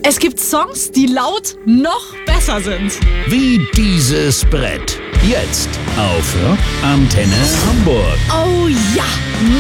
Es gibt Songs, die laut noch besser sind. Wie dieses Brett. Jetzt auf Antenne Hamburg. Oh ja,